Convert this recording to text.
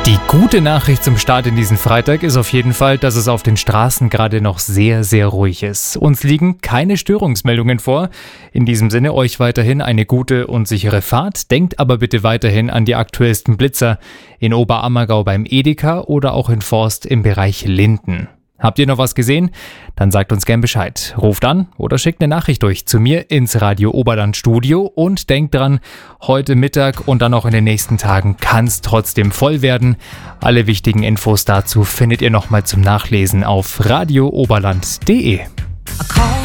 Die gute Nachricht zum Start in diesen Freitag ist auf jeden Fall, dass es auf den Straßen gerade noch sehr, sehr ruhig ist. Uns liegen keine Störungsmeldungen vor. In diesem Sinne euch weiterhin eine gute und sichere Fahrt. Denkt aber bitte weiterhin an die aktuellsten Blitzer in Oberammergau beim Edeka oder auch in Forst im Bereich Linden. Habt ihr noch was gesehen? Dann sagt uns gern Bescheid. Ruft an oder schickt eine Nachricht durch zu mir ins Radio Oberland Studio und denkt dran, heute Mittag und dann auch in den nächsten Tagen kann es trotzdem voll werden. Alle wichtigen Infos dazu findet ihr nochmal zum Nachlesen auf radiooberland.de.